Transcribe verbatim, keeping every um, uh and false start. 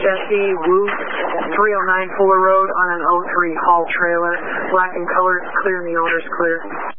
Jesse Wu, three oh nine Fuller Road on an oh three Hall trailer. Black in color, clear and the owner's clear.